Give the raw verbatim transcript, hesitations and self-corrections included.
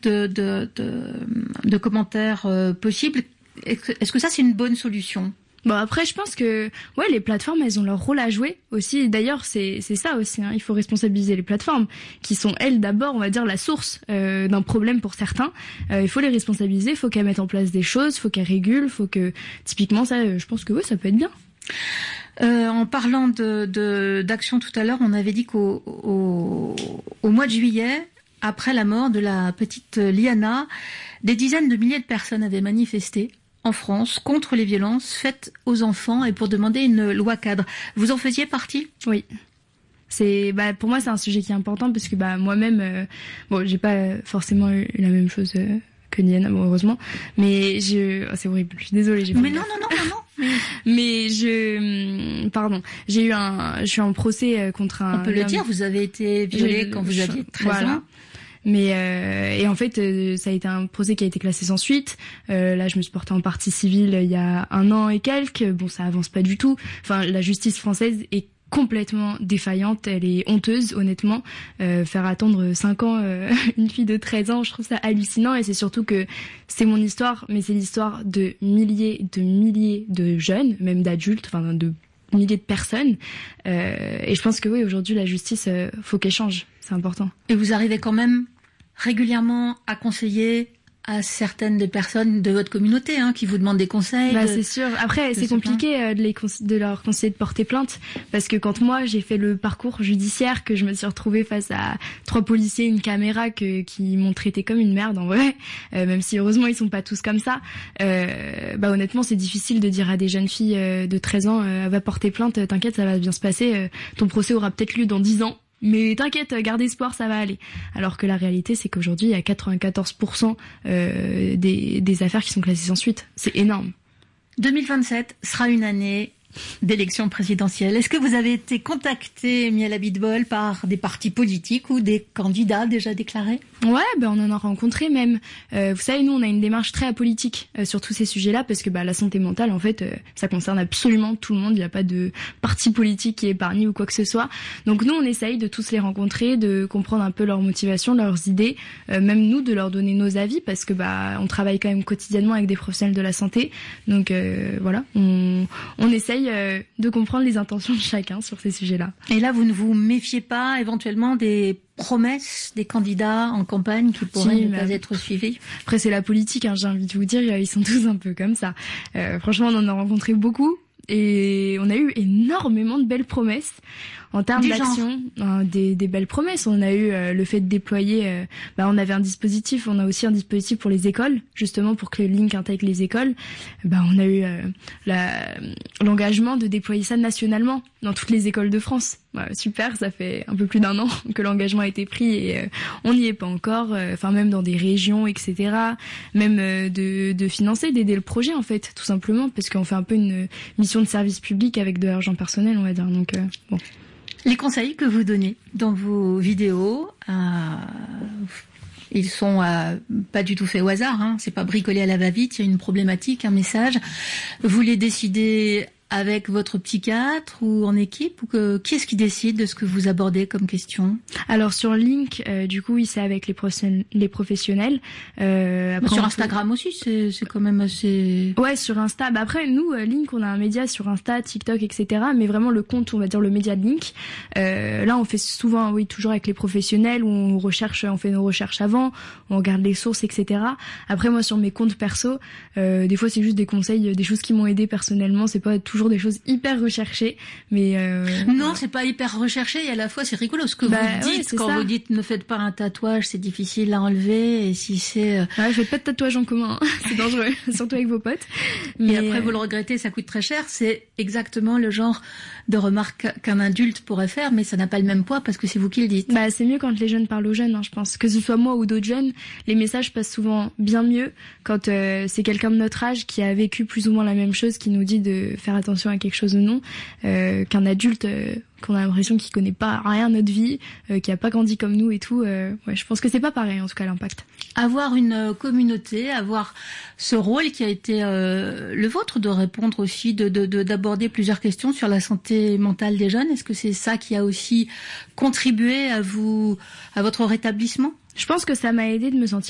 de, de, de, de commentaires euh, possibles. Est-ce que ça, c'est une bonne solution ? Bon, après, je pense que ouais, les plateformes, elles ont leur rôle à jouer aussi. D'ailleurs, c'est c'est ça aussi. Hein. Il faut responsabiliser les plateformes, qui sont elles d'abord, on va dire, la source euh, d'un problème pour certains. Euh, il faut les responsabiliser. Il faut qu'elles mettent en place des choses. Il faut qu'elles régulent. Il faut que typiquement, ça, je pense que oui, ça peut être bien. Euh, en parlant de, de d'action tout à l'heure, on avait dit qu'au au, au mois de juillet, après la mort de la petite Liana, des dizaines de milliers de personnes avaient manifesté en France contre les violences faites aux enfants et pour demander une loi cadre. Vous en faisiez partie ? Oui. C'est bah pour moi c'est un sujet qui est important parce que bah moi-même euh, bon, j'ai pas forcément eu la même chose euh, que Liana, bon, heureusement, mais je oh, c'est horrible, je suis désolée, j'ai Mais non non non non non. Mais je pardon, j'ai eu un je suis en procès contre un On peut le dire, vous avez été violée quand vous aviez treize voilà. ans. Mais euh, et en fait euh, ça a été un procès qui a été classé sans suite. Euh, là je me suis portée en partie civile il y a un an et quelques. Bon ça avance pas du tout. Enfin la justice française est complètement défaillante, elle est honteuse honnêtement. Euh, faire attendre cinq ans euh, une fille de treize ans, je trouve ça hallucinant et c'est surtout que c'est mon histoire mais c'est l'histoire de milliers de milliers de jeunes, même d'adultes, enfin de milliers de personnes euh, et je pense que oui aujourd'hui la justice euh, faut qu'elle change, c'est important. Et vous arrivez quand même régulièrement à conseiller à certaines des personnes de votre communauté hein, qui vous demandent des conseils. Bah de, c'est sûr. Après c'est compliqué euh, de les de leur conseiller de porter plainte parce que quand moi j'ai fait le parcours judiciaire, que je me suis retrouvée face à trois policiers, une caméra que qui m'ont traité comme une merde en vrai, euh, même si heureusement ils sont pas tous comme ça. Euh, bah honnêtement c'est difficile de dire à des jeunes filles euh, de treize ans euh, va porter plainte, t'inquiète ça va bien se passer, euh, ton procès aura peut-être lieu dans dix ans. Mais t'inquiète, garde espoir, ça va aller. Alors que la réalité, c'est qu'aujourd'hui, il y a quatre-vingt-quatorze pour cent euh, des, des affaires qui sont classées sans suite. C'est énorme. deux mille vingt-sept sera une année d'élection présidentielle. Est-ce que vous avez été contacté, Miel Abitbol, par des partis politiques ou des candidats déjà déclarés ? Ouais, ben on en a rencontré même. Euh, vous savez, nous, on a une démarche très apolitique euh, sur tous ces sujets-là parce que bah la santé mentale, en fait, euh, ça concerne absolument tout le monde. Il n'y a pas de parti politique qui est épargné ou quoi que ce soit. Donc nous, on essaye de tous les rencontrer, de comprendre un peu leurs motivations, leurs idées, euh, même nous, de leur donner nos avis parce que bah on travaille quand même quotidiennement avec des professionnels de la santé. Donc euh, voilà, on, on essaye de comprendre les intentions de chacun sur ces sujets-là. Et là, vous ne vous méfiez pas éventuellement des promesses des candidats en campagne qui pourraient si, ne pas être suivies ? Après, c'est la politique, hein, j'ai envie de vous dire, ils sont tous un peu comme ça. Euh, franchement, on en a rencontré beaucoup et on a eu énormément de belles promesses. En termes d'action, euh, des, des belles promesses. On a eu euh, le fait de déployer, euh, bah, on avait un dispositif, on a aussi un dispositif pour les écoles, justement pour que le Link intègre les écoles. Bah, on a eu euh, la, l'engagement de déployer ça nationalement dans toutes les écoles de France. Bah, super, ça fait un peu plus d'un an que l'engagement a été pris et euh, on n'y est pas encore. Enfin, euh, même dans des régions, et cetera. Même euh, de, de financer, d'aider le projet en fait, tout simplement, parce qu'on fait un peu une mission de service public avec de l'argent personnel, on va dire. Donc euh, bon. Les conseils que vous donnez dans vos vidéos, euh, ils sont euh, pas du tout faits au hasard. Hein, c'est pas bricolé à la va-vite. Il y a une problématique, un message. Vous les décidez avec votre psychiatre ou en équipe ou que, qui est-ce qui décide de ce que vous abordez comme question ? Alors sur Link, euh, du coup, oui, c'est avec les professionnels. Les professionnels. Euh, après, sur Instagram peut... aussi, c'est, c'est quand même assez... Ouais, sur Insta. Bah après, nous, euh, Link, on a un média sur Insta, TikTok, et cetera. Mais vraiment le compte, on va dire le média de Link. Euh, là, on fait souvent, oui, toujours avec les professionnels où on recherche, on fait nos recherches avant, on regarde les sources, et cetera. Après, moi, sur mes comptes perso, euh, des fois, c'est juste des conseils, des choses qui m'ont aidé personnellement. C'est pas toujours des choses hyper recherchées, mais euh, non, voilà. C'est pas hyper recherché et à la fois c'est rigolo ce que bah, vous dites ouais, quand ça. Vous dites ne faites pas un tatouage, c'est difficile à enlever et si c'est ouais, faites pas de tatouage en commun, hein. C'est dangereux, surtout avec vos potes. Mais et après vous le regrettez, ça coûte très cher. C'est exactement le genre de remarque qu'un adulte pourrait faire, mais ça n'a pas le même poids parce que c'est vous qui le dites. Bah c'est mieux quand les jeunes parlent aux jeunes, hein, je pense. Que ce soit moi ou d'autres jeunes, les messages passent souvent bien mieux quand euh, c'est quelqu'un de notre âge qui a vécu plus ou moins la même chose qui nous dit de faire attention à quelque chose ou non, euh, qu'un adulte euh, qu'on a l'impression qu'il connaît pas rien de notre vie, euh, qui a pas grandi comme nous et tout. Euh, ouais, je pense que c'est pas pareil en tout cas l'impact. Avoir une communauté, avoir ce rôle qui a été euh, le vôtre de répondre aussi, de, de, de d'aborder plusieurs questions sur la santé mentale des jeunes. Est-ce que c'est ça qui a aussi contribué à vous, à votre rétablissement ? Je pense que ça m'a aidé de me sentir